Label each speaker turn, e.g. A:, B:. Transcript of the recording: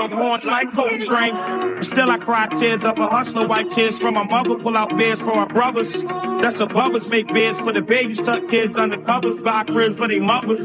A: with horns like Coltrane. Still I cry tears of a hustler, wipe tears from my mother, pull out beers for our brothers. That's above us, make beds for the babies, tuck kids under covers, buy cribs for their mothers.